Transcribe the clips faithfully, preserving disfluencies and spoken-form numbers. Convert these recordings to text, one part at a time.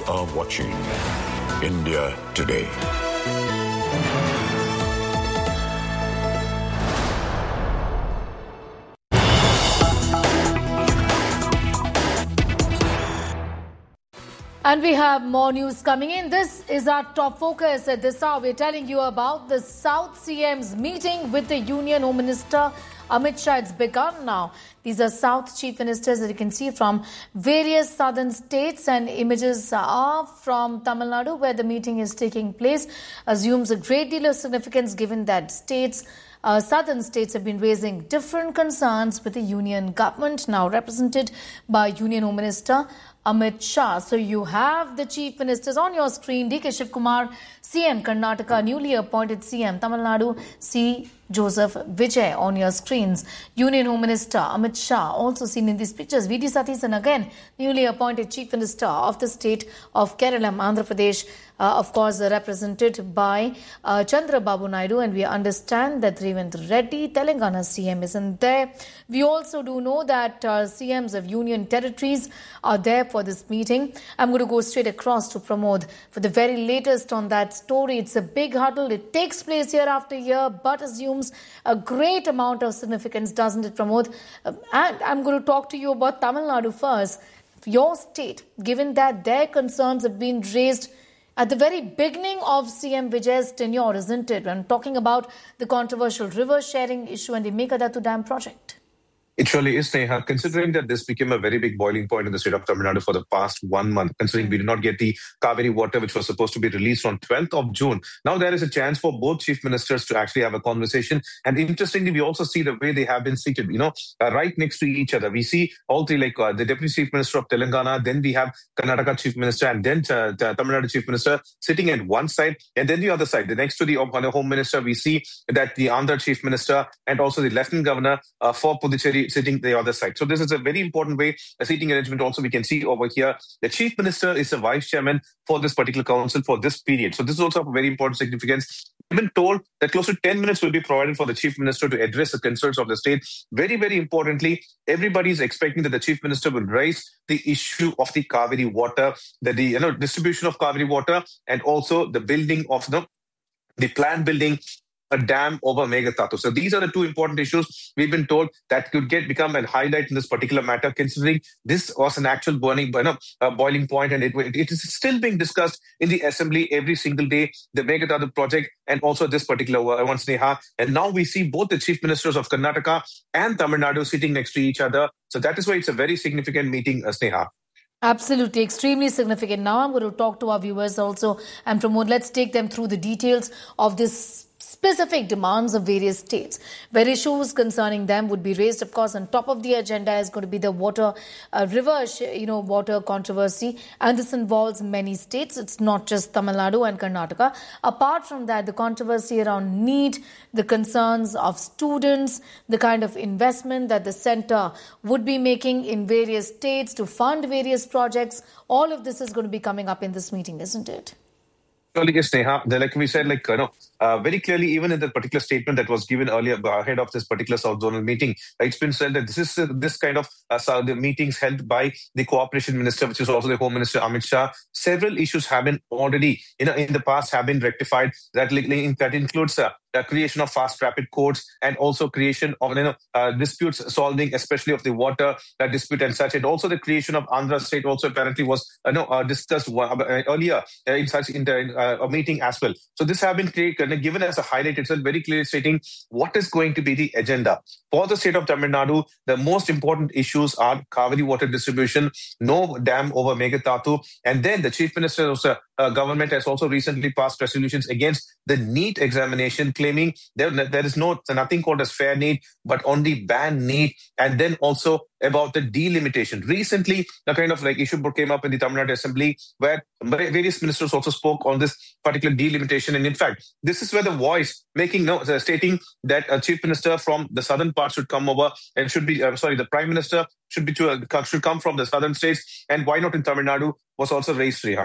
are watching India Today. And we have more news coming in. This is our top focus at this hour. We're telling you about the South C M's meeting with the Union Home Minister Amit Shah. It's begun now. These are South Chief Ministers that you can see from various southern states, and images are from Tamil Nadu where the meeting is taking place. Assumes a great deal of significance given that states Uh, southern states have been raising different concerns with the union government, now represented by Union Home Minister Amit Shah. So you have the chief ministers on your screen. D K Shivkumar, C M Karnataka, newly appointed C M Tamil Nadu, C. Joseph Vijay on your screens. Union Home Minister Amit Shah also seen in these pictures. V D Satheesan, again newly appointed Chief Minister of the state of Kerala, Andhra Pradesh, uh, of course uh, represented by uh, Chandra Babu Naidu, and we understand that Revanth Reddy, Telangana C M, isn't there. We also do know that uh, C Ms of union territories are there for this meeting. I'm going to go straight across to Pramod for the very latest on that story. It's a big huddle. It takes place year after year, but assume a great amount of significance, doesn't it, Pramod? Uh, and I'm going to talk to you about Tamil Nadu first. Your state, given that their concerns have been raised at the very beginning of C M Vijay's tenure, isn't it? I'm talking about the controversial river sharing issue and the Meghadattu Dam project. It surely is, Neha, considering that this became a very big boiling point in the state of Tamil Nadu for the past one month, considering we did not get the Kaveri water, which was supposed to be released on twelfth of June. Now there is a chance for both chief ministers to actually have a conversation. And interestingly, we also see the way they have been seated, you know, uh, right next to each other. We see all three, like uh, the Deputy Chief Minister of Telangana, then we have Karnataka Chief Minister, and then uh, the Tamil Nadu Chief Minister sitting at one side, and then the other side. The next to the, uh, the Home Minister, we see that the Andhra Chief Minister and also the Lieutenant Governor uh, for Puducherry sitting the other side. So this is a very important way, a seating arrangement also we can see over here. The Chief Minister is the Vice Chairman for this particular council for this period. So this is also of very important significance. We've been told that close to ten minutes will be provided for the Chief Minister to address the concerns of the state. Very, very importantly, everybody is expecting that the Chief Minister will raise the issue of the Kaveri water, the, the you know, distribution of Kaveri water, and also the building of the, the planned building a dam over Meghadattu. So these are the two important issues we've been told that could get become a highlight in this particular matter, considering this was an actual burning, you know, uh, boiling point, and it, it is still being discussed in the assembly every single day, the Meghadattu project and also this particular one, Sneha. And now we see both the chief ministers of Karnataka and Tamil Nadu sitting next to each other. So that is why it's a very significant meeting, uh, Sneha. Absolutely, extremely significant. Now I'm going to talk to our viewers also and promote. Let's take them through the details of this specific demands of various states, where issues concerning them would be raised. Of course, on top of the agenda is going to be the water, uh, river, you know, water controversy, and this involves many states. It's not just Tamil Nadu and Karnataka. Apart from that, the controversy around NEET, the concerns of students, the kind of investment that the centre would be making in various states to fund various projects. All of this is going to be coming up in this meeting, isn't it? Yes, Neha. Like we said, like you know, uh, very clearly, even in the particular statement that was given earlier ahead of this particular South Zonal meeting, it's been said that this is uh, this kind of uh, the meetings held by the Cooperation Minister, which is also the Home Minister Amit Shah. Several issues have been already, you know, in the past have been rectified. That that includes uh, the creation of fast rapid courts and also creation of you know uh, disputes solving, especially of the water uh, dispute and such, and also the creation of Andhra State also apparently was uh, no, uh, discussed uh, earlier uh, in such in the, uh, a meeting as well. So this have been created, uh, given as a highlight itself, very clearly stating what is going to be the agenda for the state of Tamil Nadu. The most important issues are Kaveri water distribution, no dam over Meghadattu, and then the Chief Minister of the uh, government has also recently passed resolutions against the NEET examination, claiming there, there is no nothing called as fair NEET, but only ban NEET, and then also about the delimitation. Recently, the kind of like issue came up in the Tamil Nadu Assembly where various ministers also spoke on this particular delimitation. And in fact, this is where the voice making no uh, stating that a chief minister from the southern part should come over and should be uh, sorry, the prime minister should be to, uh, should come from the southern states, and why not in Tamil Nadu was also raised, Reha.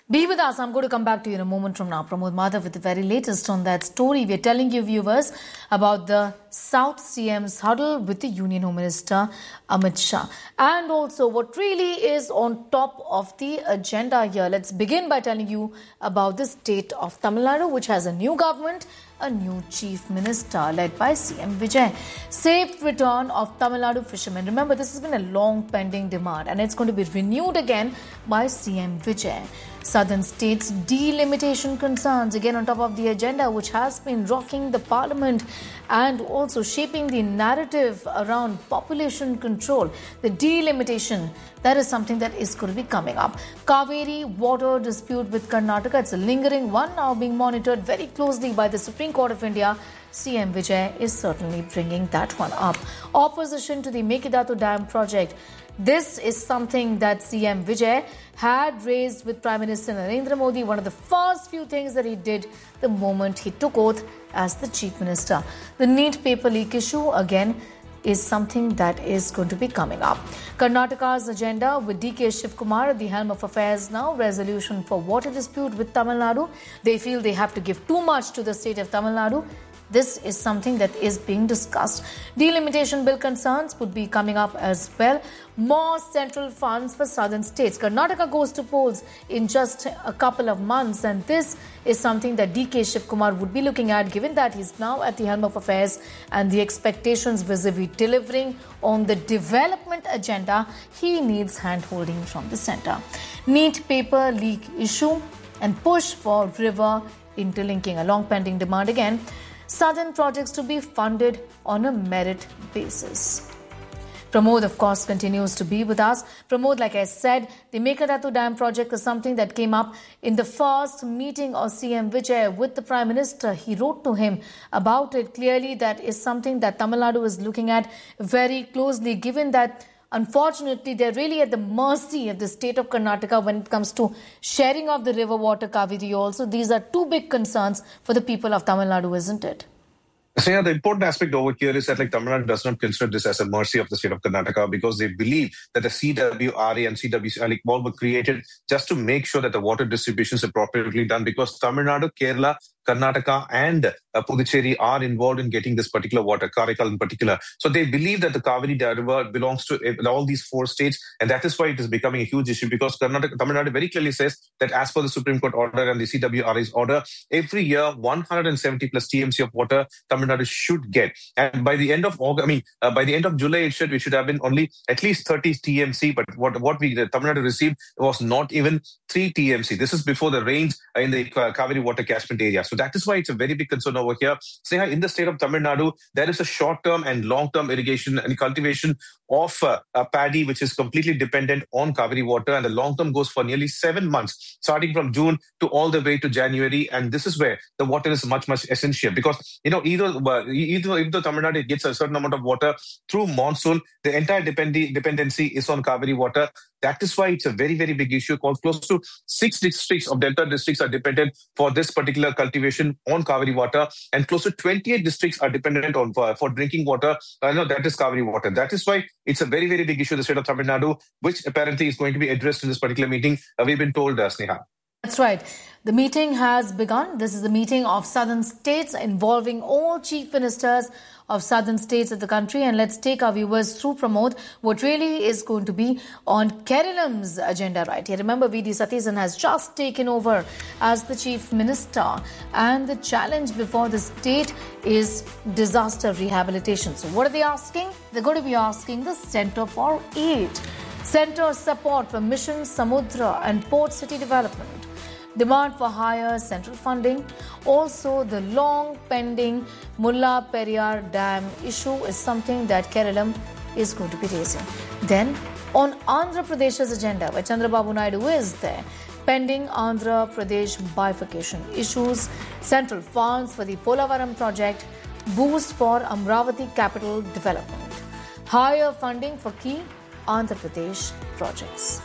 Be with us. I'm going to come back to you in a moment from now. Pramod Madhav with the very latest on that story. We're telling you, viewers, about the South C M's huddle with the Union Home Minister Amit Shah. And also what really is on top of the agenda here. Let's begin by telling you about the state of Tamil Nadu, which has a new government, a new chief minister led by C M Vijay. Safe return of Tamil Nadu fishermen. Remember, this has been a long pending demand and it's going to be renewed again by C M Vijay. Southern states delimitation concerns again on top of the agenda, which has been rocking the parliament and also shaping the narrative around population control. The delimitation, that is something that is going to be coming up. Kaveri water dispute with Karnataka, it's a lingering one now being monitored very closely by the Supreme Court of India. C M Vijay is certainly bringing that one up. Opposition to the Mekidatu Dam project. This is something that C M Vijay had raised with Prime Minister Narendra Modi, one of the first few things that he did the moment he took oath as the Chief Minister. The NEET paper leak issue, again, is something that is going to be coming up. Karnataka's agenda with D K Shivkumar at the helm of affairs now. Resolution for water dispute with Tamil Nadu. They feel they have to give too much to the state of Tamil Nadu. This is something that is being discussed. Delimitation bill concerns would be coming up as well. More central funds for southern states. Karnataka goes to polls in just a couple of months, and this is something that D K Shivkumar would be looking at, given that he's now at the helm of affairs and the expectations vis-a-vis delivering on the development agenda. He needs hand-holding from the centre. NEET paper leak issue and push for river interlinking. A long pending demand again. Southern projects to be funded on a merit basis. Pramod, of course, continues to be with us. Pramod, like I said, the Mekadatu Dam project is something that came up in the first meeting of C M Vijay with the Prime Minister. He wrote to him about it. Clearly, that is something that Tamil Nadu is looking at very closely, given that unfortunately, they're really at the mercy of the state of Karnataka when it comes to sharing of the river water, Kaveri also. These are two big concerns for the people of Tamil Nadu, isn't it? So yeah, the important aspect over here is that like Tamil Nadu does not consider this as a mercy of the state of Karnataka, because they believe that the C W R A and C W C like, all were created just to make sure that the water distribution is appropriately done, because Tamil Nadu, Kerala, Karnataka and uh, Puducherry are involved in getting this particular water, Karaikal in particular. So they believe that the Kaveri River belongs to uh, all these four states, and that is why it is becoming a huge issue, because Karnataka, Tamil Nadu very clearly says that as per the Supreme Court order and the C W R A's order, every year one hundred seventy plus T M C of water Tamil Nadu should get. And by the end of August, I mean, uh, by the end of July, it should we should have been only at least thirty T M C, but what, what we, the Tamil Nadu received was not even three T M C. This is before the rains in the uh, Kaveri water catchment area. So that is why it's a very big concern over here. Sneha, in the state of Tamil Nadu, there is a short-term and long-term irrigation and cultivation of uh, uh, paddy, which is completely dependent on Kaveri water, and the long-term goes for nearly seven months, starting from June to all the way to January. And this is where the water is much, much essential, because, you know, either, uh, either if the Tamil Nadu gets a certain amount of water through monsoon, the entire dependi- dependency is on Kaveri water. That is why it's a very, very big issue. Close to six districts of Delta districts are dependent for this particular cultivation on Kaveri water, and close to twenty-eight districts are dependent on for, for drinking water. Uh, no, that is Kaveri water. That is why it's a very, very big issue in the state of Tamil Nadu, which apparently is going to be addressed in this particular meeting. Uh, we've been told, uh, Sneha. That's right. The meeting has begun. This is the meeting of southern states involving all chief ministers of southern states of the country. And let's take our viewers through, Pramod, what really is going to be on Kerelam's agenda right here. Remember, V D Satheesan has just taken over as the chief minister, and the challenge before the state is disaster rehabilitation. So what are they asking? They're going to be asking the Centre for Aid. Centre support for Mission Samudra and Port City development. Demand for higher central funding. Also, the long pending Mulla Periyar Dam issue is something that Kerelam is going to be raising. Then, on Andhra Pradesh's agenda, where Chandrababu Naidu is there, pending Andhra Pradesh bifurcation issues, central funds for the Polavaram project, boost for Amravati capital development, higher funding for key Andhra Pradesh projects.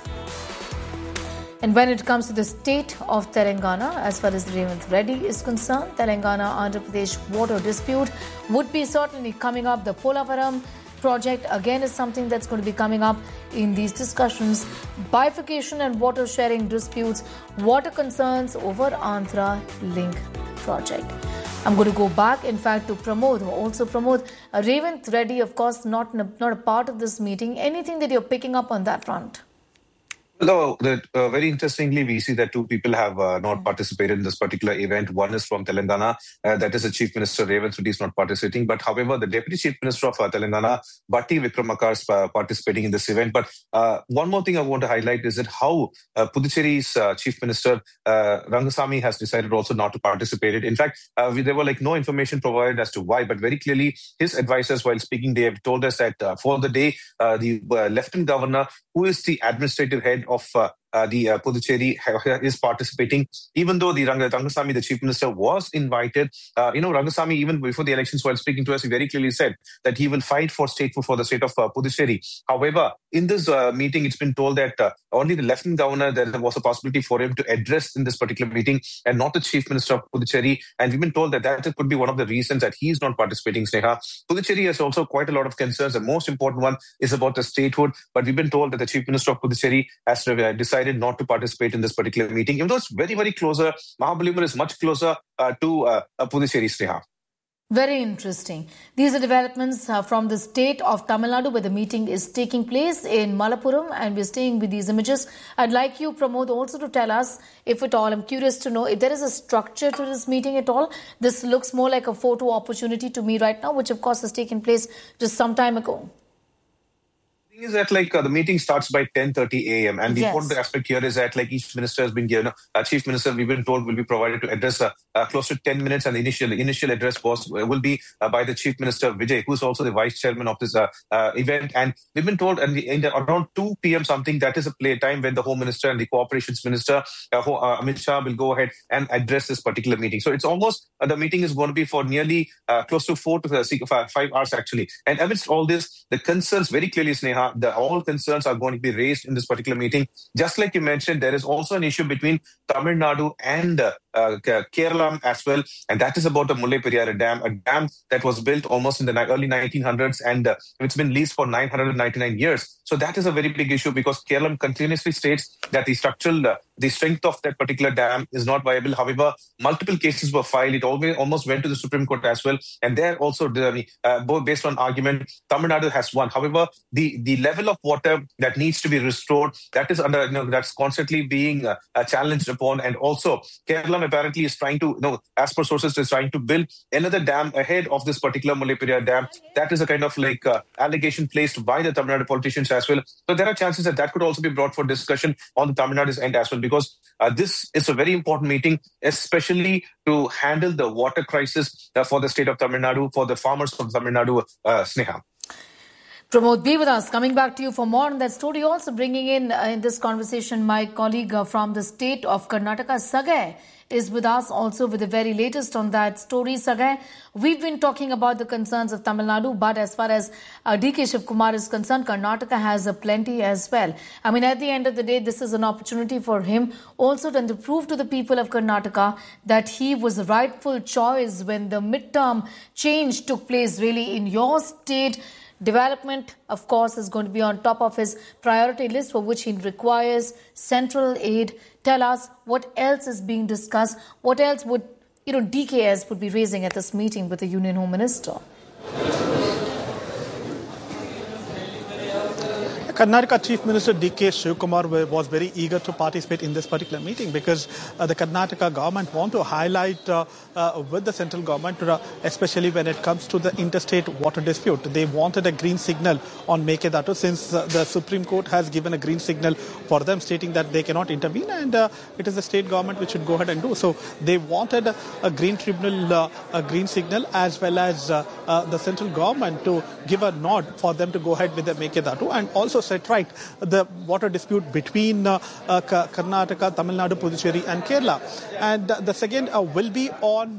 And when it comes to the state of Telangana, as far as Revanth Reddy is concerned, Telangana-Andhra Pradesh water dispute would be certainly coming up. The Polavaram project again is something that's going to be coming up in these discussions. Bifurcation and water sharing disputes, water concerns over Andhra Link project. I'm going to go back, in fact, to Pramod. Also, Pramod, uh, Revanth Reddy, of course, not, not a part of this meeting. Anything that you're picking up on that front? No, that, uh, very interestingly, we see that two people have uh, not participated in this particular event. One is from Telangana, uh, that is the Chief Minister Revanth Reddy is not participating. But however, the Deputy Chief Minister of uh, Telangana, Batti Vikramakar, is uh, participating in this event. But uh, one more thing I want to highlight is that how uh, Puducherry's uh, Chief Minister uh, Rangasamy has decided also not to participate. In fact, uh, we, there were like no information provided as to why, but very clearly his advisors, while speaking, they have told us that uh, for the day, uh, the uh, Lieutenant Governor, who is the administrative head of uh, uh, the uh, Puducherry, is participating, even though the Rang- Rangasamy, the Chief Minister, was invited. Uh, you know, Rangasamy, even before the elections, while speaking to us, he very clearly said that he will fight for statehood for the state of uh, Puducherry. However, in this uh, meeting, it's been told that uh, only the Lieutenant Governor, there was a possibility for him to address in this particular meeting and not the Chief Minister of Puducherry. And we've been told that that could be one of the reasons that he is not participating, Sneha. Puducherry has also quite a lot of concerns. The most important one is about the statehood. But we've been told that the Chief Minister of Puducherry has uh, decided not to participate in this particular meeting. Even though it's very, very closer, Mahabalipuram is much closer uh, to uh, Puducherry, Sneha. Very interesting. These are developments uh, from the state of Tamil Nadu, where the meeting is taking place in Malappuram, and we're staying with these images. I'd like you, Pramod, also to tell us, if at all, I'm curious to know if there is a structure to this meeting at all. This looks more like a photo opportunity to me right now, which of course has taken place just some time ago. Is that like uh, the meeting starts by ten thirty a.m. and the yes. important aspect here is that like each minister has been given, uh, chief minister we've been told will be provided to address uh, uh, close to ten minutes, and the initial initial address was uh, will be uh, by the chief minister Vijay, who's also the vice chairman of this uh, uh, event. And we've been told and in the, around two p.m. something, that is a play time when the home minister and the cooperations minister uh, uh, Amit Shah will go ahead and address this particular meeting. So it's almost uh, the meeting is going to be for nearly uh, close to four to uh, six, five, five hours actually. And amidst all this, the concerns very clearly, Sneha, the all concerns are going to be raised in this particular meeting. Just like you mentioned, there is also an issue between Tamil Nadu and uh, uh, Kerala as well, and that is about the Mullai Periyar Dam, a dam that was built almost in the early nineteen hundreds, and uh, it's been leased for nine hundred ninety-nine years. So that is a very big issue because Kerala continuously states that the structural, uh, the strength of that particular dam is not viable. However, multiple cases were filed. It always, almost went to the Supreme Court as well, and there also, uh, based on argument, Tamil Nadu has won. However, the, the level of water that needs to be restored, that is under, you know, that's constantly being uh, uh, challenged upon. And also, Kerala apparently is trying to, you know, as per sources, is trying to build another dam ahead of this particular Mullai Periyar Dam. That is a kind of like uh, allegation placed by the Tamil Nadu politicians as well. So there are chances that that could also be brought for discussion on the Tamil Nadu's end as well, because uh, this is a very important meeting, especially to handle the water crisis uh, for the state of Tamil Nadu, for the farmers of Tamil Nadu, uh, Sneha. Pramod, be with us. Coming back to you for more on that story. Also bringing in uh, in this conversation my colleague uh, from the state of Karnataka, Sagay, is with us also with the very latest on that story. Sagay, we've been talking about the concerns of Tamil Nadu, but as far as uh, D K Shivkumar is concerned, Karnataka has a plenty as well. I mean, at the end of the day, this is an opportunity for him also to prove to the people of Karnataka that he was the rightful choice when the midterm change took place really in your state. Development, of course, is going to be on top of his priority list, for which he requires central aid. Tell us what else is being discussed. What else would, you know, D K S would be raising at this meeting with the Union Home Minister? Karnataka Chief Minister D K Shivkumar was very eager to participate in this particular meeting because uh, the Karnataka government want to highlight uh, uh, with the central government, uh, especially when it comes to the interstate water dispute. They wanted a green signal on Mekedatu since uh, the Supreme Court has given a green signal for them, stating that they cannot intervene, and uh, it is the state government which should go ahead and do. So they wanted a, a green tribunal, uh, a green signal, as well as uh, uh, the central government to give a nod for them to go ahead with the Mekedatu, and also set right the water dispute between uh, uh, Karnataka, Tamil Nadu, Puducherry and Kerala. And uh, the second uh, will be on